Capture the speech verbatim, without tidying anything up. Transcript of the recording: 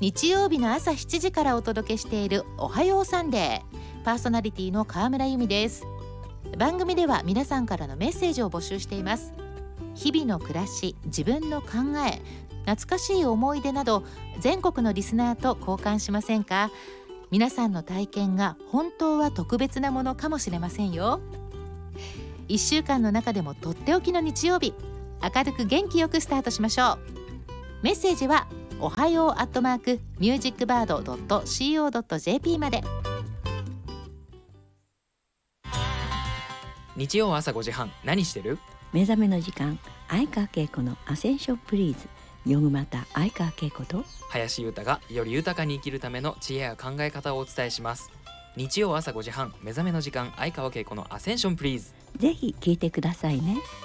日曜日の朝しちじからお届けしているおはようサンデー、パーソナリティの川村由美です。番組では皆さんからのメッセージを募集しています。日々の暮らし、自分の考え、懐かしい思い出など全国のリスナーと交換しませんか？皆さんの体験が本当は特別なものかもしれませんよ。いっしゅうかんの中でもとっておきの日曜日、明るく元気よくスタートしましょう。メッセージはおはようアットマークミュージックバードドットシーオードットジェーピー まで。 日曜朝ごじはん、何してる？ 目覚めの時間、相川恵子のアセンションプリーズ。ヨグマタ相川恵子と林優太がより豊かに生きるための知恵や考え方をお伝えします。日曜朝ごじはん、目覚めの時間、相川恵子のアセンションプリーズ。 ぜひ聞いてくださいね。